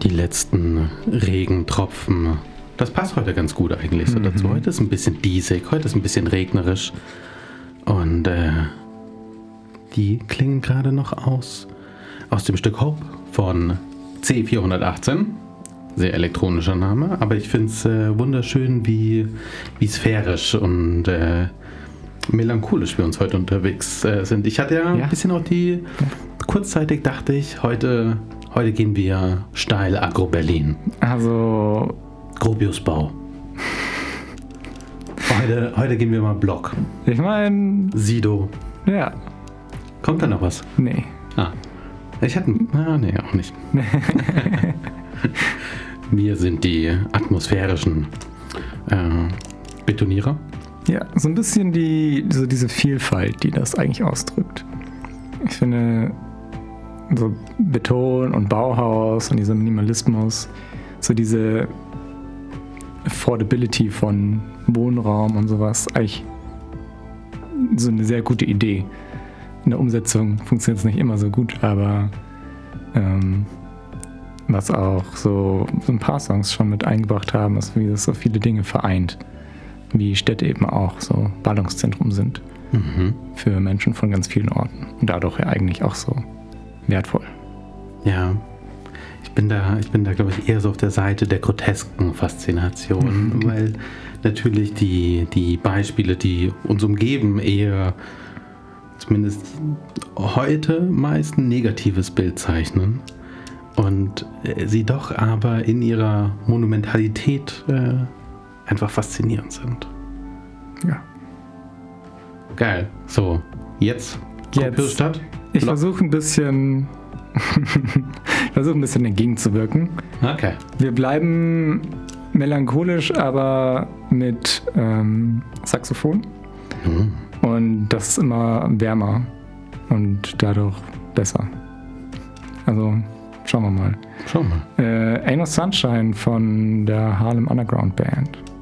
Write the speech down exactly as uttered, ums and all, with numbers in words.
die letzten Regentropfen. Das passt heute ganz gut eigentlich so mhm. dazu. Heute ist ein bisschen diesig, heute ist ein bisschen regnerisch. Und äh, die klingen gerade noch aus. Aus dem Stück Hope von C vierhundertachtzehn. Sehr elektronischer Name, aber ich finde es äh, wunderschön, wie, wie sphärisch und äh, melancholisch wir uns heute unterwegs äh, sind. Ich hatte ja, ja ein bisschen auch die, kurzzeitig dachte ich, heute, heute gehen wir steil Agro-Berlin. Also Gropiusbau. heute, heute gehen wir mal Block. Ich meine... Sido. Ja. Kommt da noch was? Nee. Ah. Ich hatte... Ah, nee, auch nicht. Wir sind die atmosphärischen äh, Betonierer. Ja, so ein bisschen die, so diese Vielfalt, die das eigentlich ausdrückt. Ich finde, so Beton und Bauhaus und dieser Minimalismus, so diese Affordability von Wohnraum und sowas, eigentlich so eine sehr gute Idee. In der Umsetzung funktioniert es nicht immer so gut, aber ähm, was auch so, so ein paar Songs schon mit eingebracht haben, ist, wie das so viele Dinge vereint. Wie Städte eben auch so Ballungszentrum sind mhm. für Menschen von ganz vielen Orten. Und dadurch ja eigentlich auch so wertvoll. Ja, ich bin da, ich bin da, glaube ich, eher so auf der Seite der grotesken Faszination, mhm. weil natürlich die, die Beispiele, die uns umgeben, eher zumindest heute meist ein negatives Bild zeichnen. Und sie doch aber in ihrer Monumentalität äh, einfach faszinierend sind. Ja. Geil. So, jetzt Gropiusstadt. Ich versuche ein bisschen ich versuche ein bisschen dagegen zu wirken. Okay. Wir bleiben melancholisch, aber mit ähm, Saxophon. Mhm. Und das ist immer wärmer und dadurch besser. Also schauen wir mal. Schauen wir mal. Äh, Ain't No Sunshine von der Harlem Underground Band.